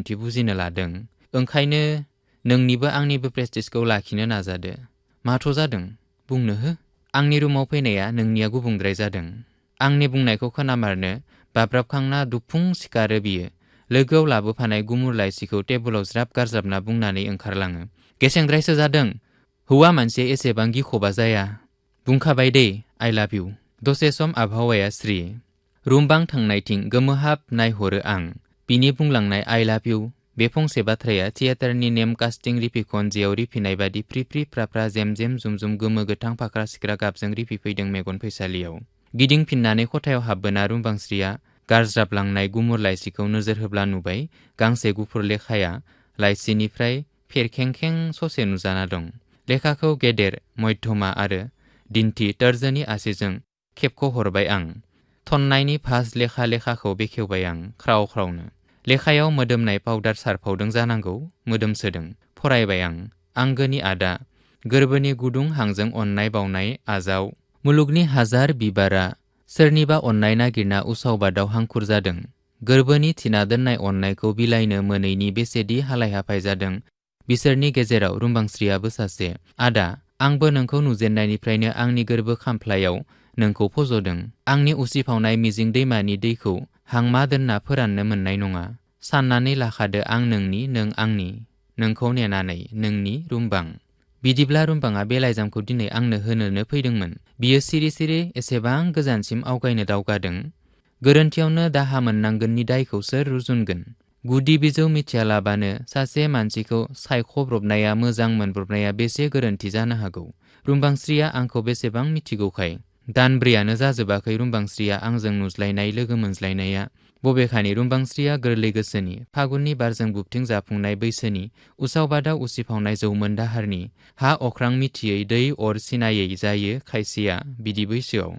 गोरोन्थि बुजिनो लादों। ओंखायनो नोंनिबो आंनिबो प्रेस्टिजखौ लाखिनो नाजादो। माथ' जादों बुंनो हो? आंनि रुमाव फैनाया नोंनिया गुबुंद्राय जादों। आंनि बुंनायखौ खोनामारनो बाब्राबखांना दुफुं सिखारो बियो। लोगोआव लाबोफानाय गुमुर लाइसिखौ टेबोलाव ज्राब गारजाबना बुंनानै ओंखारलाङो। गेसेंद्रायसो जादों। हौवा मानसि एसेबां गिख'बा जाया। बुंखाबाय दे आइ लाभ इउ। दसे सम आबहावाया स्रि। रुमबां थांनायथिं गोमोहाब नायहरो आं। बिनि बुंलांनाय आइ लाभ इउ बे फंसे बाथ्राया थियेटारनि नेम कास्टिं रिफिखनजेयाव रिफिनाय बादि फ्रि फ्रि फ्राफ्रा जेम जेम जुमजुम गोमो गोथां फाख्रा सिख्रा गाबजों रिफिफैदों मेगन फैसालियाव। गिदिंफिननानै खथायाव हाबबोना रुमबांस्रिया गारज्राबलांनाय गुमुर लाइसिखौ नोजोर होब्ला नुबाय गांसे गुफुर लेखाया लाइसिनिफ्राय फेरखेंखें ससे नुजाना दं। लेखाखौ गेदेर मध्यमा आरो दिन्थि तोरजोनि आसिजों खेबख'हरबाय आं। थन्नायनि भास लेखाखौ बेखेवबाय आं ख्राव ख्रावनो। लेखायाव मोदोमनाय पाउडार सारफावदों जानांगौ मोदोमसोदों। फरायबाय आं। आंगोनि आदा गोरबोनि गुदुं हांजों अननाय बावनाय आजाव। मुलुगनि हाजार बिबारा सोरनिबा अननाय नागिरना उसावबादाव हांखुर जादों। गोरबोनि थिना दोननाय अननायखौ बिलाइनो मोनैनि बेसेदि हालाय हाफाय जादों। बिसोरनि गेजेराव रुमबांस्रियाबो सासे। आदा आंबो नोंखौ नुजेननायनिफ्रायनो आंनि गोरबो खामफ्लायाव नोंखौ फज'दों। आंनि उसिफावनाय मिजिं दैमानि दैखौ हांमा दोनना फोराननो मोननाय नङा। साननानै लाखादो आं नोंनि नों आंनि। नोंखौ नेनानै नोंनि रुमबां। बिदिब्ला रुमबाङा बे लाइजामखौ दिनै आंनो होनोनो फैदोंमोन। बियो सिरि सिरि एसेबां गोजानसिम आवगायनो दावगादों। गोरोन्थियावनो दाहा मोननांगोननि दायखौ सोर रुजुनगोन? गुदि बिजौ मिथियालाबानो सासे मानसिखौ सायख'ब्रबनाया मोजां मोनब्रबनाया बेसे गोरोन्थि जानो हागौ? रुमबांस्रिया आंखौ बेसेबां मिथिगौखाय। दानब्रैयानो जाजोबाखै रुमबांस्रिया आंजों नुज्लायनाय लोगो मोनज्लायनाया। बबेखानि रुमबांस्रिया गोरलै गोसोनि, फागुननि बारजों बुबथिं जाफुंनाय बैसोनि, उसावबादाव उसिफावनाय जौमोन दाहारनि। हा अख्रां मिथियै दै अर सिनायै जायो खायसेया बिदि बैसोआव।